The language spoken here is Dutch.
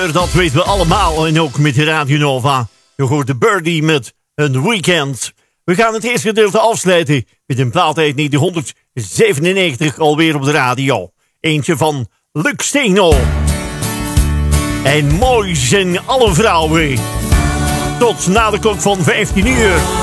Dat weten we allemaal en ook met Radio Nova. Je hoort de Birdie met een weekend. We gaan het eerste gedeelte afsluiten met een plaat uit 1997 alweer op de radio. Eentje van Luc Steno. En mooi zijn alle vrouwen. Tot na de klok van 15 uur.